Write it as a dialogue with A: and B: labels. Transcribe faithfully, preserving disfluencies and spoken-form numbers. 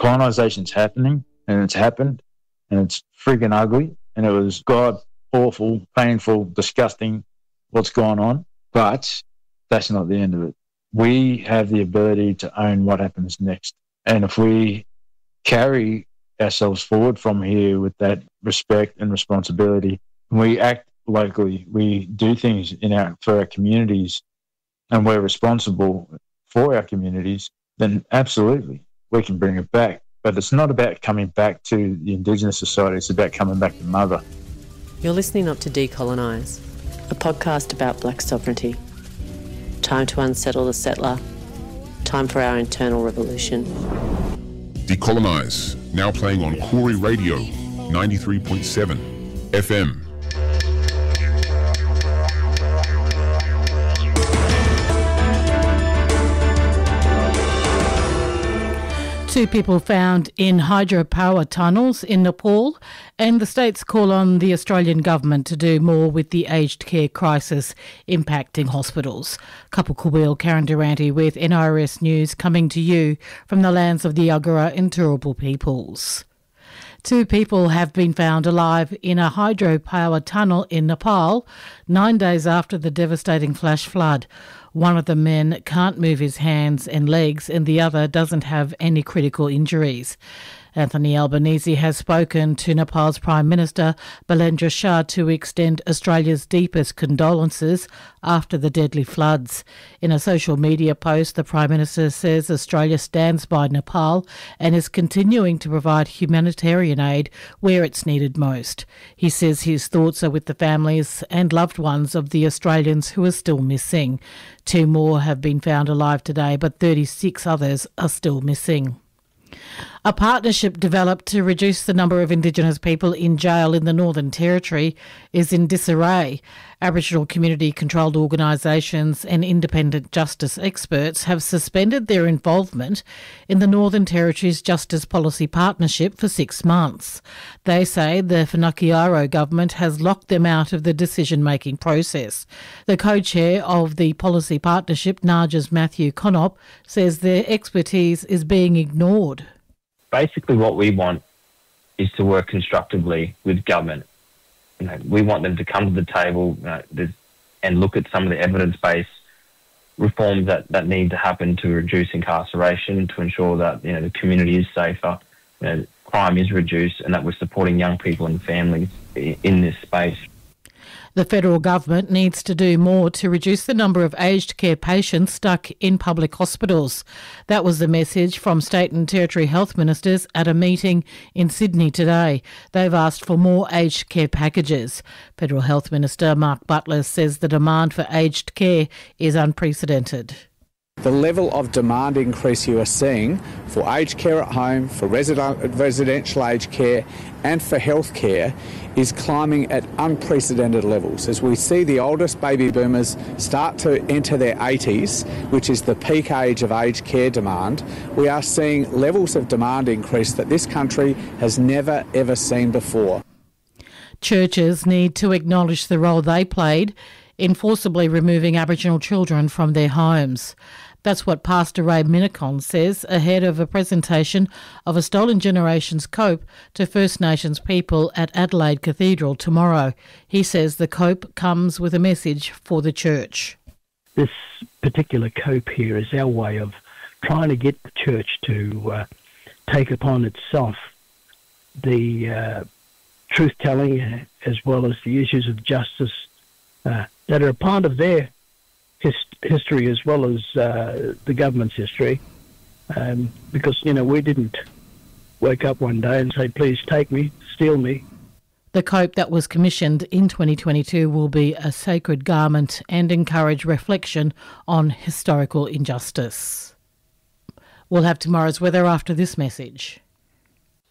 A: Colonisation's happening, and it's happened, and it's freaking ugly, and it was god awful, painful, disgusting what's gone on, but that's not the end of it. We have the ability to own what happens next. And if we carry ourselves forward from here with that respect and responsibility, we act locally, we do things in our for our communities, and we're responsible for our communities, then absolutely we can bring it back. But it's not about coming back to the Indigenous society, it's about coming back to Mother.
B: You're listening up to Decolonise, a podcast about black sovereignty. Time to unsettle the settler. Time for our internal revolution.
C: Decolonise, now playing on Koori Radio, ninety-three point seven F M.
D: Two people found in hydropower tunnels in Nepal, and the states call on the Australian government to do more with the aged care crisis impacting hospitals. Couple Kubil, Karen Durante with N R S News, coming to you from the lands of the Yagara and Turrbal peoples. Two people have been found alive in a hydropower tunnel in Nepal nine days after the devastating flash flood. One of the men can't move his hands and legs, and the other doesn't have any critical injuries. Anthony Albanese has spoken to Nepal's Prime Minister Balendra Shah to extend Australia's deepest condolences after the deadly floods. In a social media post, the Prime Minister says Australia stands by Nepal and is continuing to provide humanitarian aid where it's needed most. He says his thoughts are with the families and loved ones of the Australians who are still missing. Two more have been found alive today, but thirty-six others are still missing. A partnership developed to reduce the number of Indigenous people in jail in the Northern Territory is in disarray. Aboriginal community-controlled organisations and independent justice experts have suspended their involvement in the Northern Territory's Justice Policy Partnership for six months. They say the Whanakiaro government has locked them out of the decision-making process. The co-chair of the Policy Partnership, Naja's Matthew Conop, says their expertise is being ignored.
E: Basically what we want is to work constructively with government. You know, we want them to come to the table uh, and look at some of the evidence-based reforms that, that need to happen to reduce incarceration, to ensure that, you know, the community is safer, you know, crime is reduced, and that we're supporting young people and families in this space.
D: The federal government needs to do more to reduce the number of aged care patients stuck in public hospitals. That was the message from state and territory health ministers at a meeting in Sydney today. They've asked for more aged care packages. Federal Health Minister Mark Butler says the demand for aged care is unprecedented.
F: The level of demand increase you are seeing for aged care at home, for resident, residential aged care and for health care is climbing at unprecedented levels. As we see the oldest baby boomers start to enter their eighties, which is the peak age of aged care demand, we are seeing levels of demand increase that this country has never ever seen before.
D: Churches need to acknowledge the role they played in forcibly removing Aboriginal children from their homes. That's what Pastor Ray Minicon says ahead of a presentation of a Stolen Generations cope to First Nations people at Adelaide Cathedral tomorrow. He says the cope comes with a message for the church.
G: This particular cope here is our way of trying to get the church to uh, take upon itself the uh, truth-telling as well as the issues of justice uh, that are a part of their his, history as well as uh, the government's history. Um, because, you know, we didn't wake up one day and say, please take me, steal me.
D: The cope that was commissioned in twenty twenty-two will be a sacred garment and encourage reflection on historical injustice. We'll have tomorrow's weather after this message.